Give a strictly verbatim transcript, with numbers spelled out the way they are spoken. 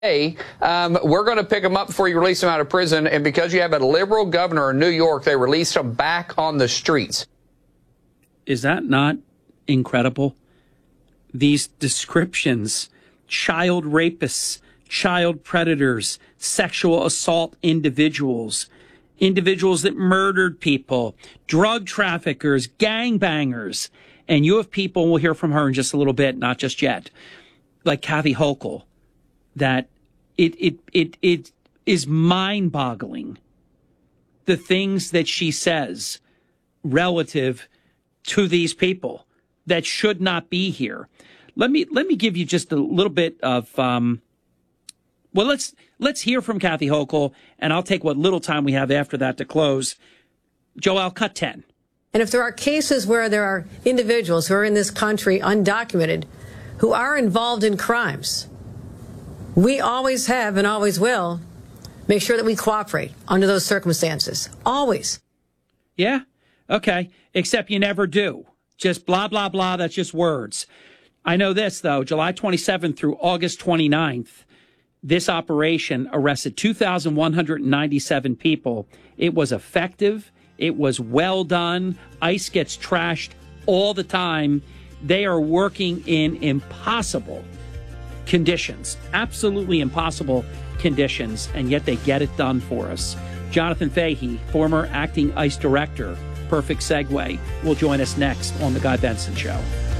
Hey, um, we're going to pick them up before you release them out of prison. And because you have a liberal governor in New York, they released them back on the streets. Is that not incredible? These descriptions, child rapists, child predators, sexual assault individuals, individuals that murdered people, drug traffickers, gangbangers. And you have people, we'll hear from her in just a little bit, not just yet, like Kathy Hochul, that it, it, it, it is mind-boggling, the things that she says relative to these people that should not be here. Let me, let me give you just a little bit of, um, well, let's, let's hear from Kathy Hochul, and I'll take what little time we have after that to close. Joel, cut ten. And if there are cases where there are individuals who are in this country undocumented who are involved in crimes, we always have and always will make sure that we cooperate under those circumstances. Always. Yeah. Okay. Except you never do. Just blah, blah, blah. That's just words. I know this, though. July twenty-seventh through August twenty-ninth, this operation arrested two thousand one hundred ninety-seven people. It was effective. It was well done. ICE gets trashed all the time. They are working in impossible conditions, absolutely impossible conditions, and yet they get it done for us. Jonathan Fahey, former acting ICE director, perfect segue, will join us next on The Guy Benson Show.